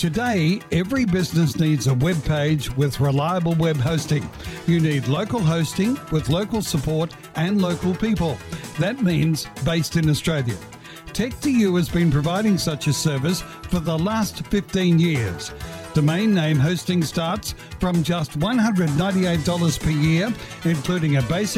Today, every business needs a web page with reliable web hosting. You need local hosting with local support and local people. That means based in Australia. Tech2U has been providing such a service for the last 15 years. Domain name hosting starts from just $198 per year, including a basic